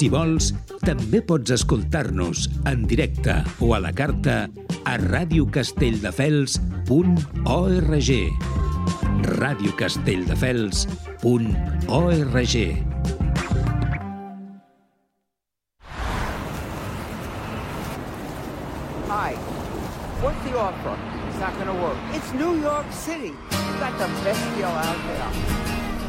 Si vols, també pots escoltar-nos en directe o a la carta a radiocastelldefels.org. radiocastelldefels.org. Hi. What's the offer? It's not going to work. It's New York City. You got the best deal out there.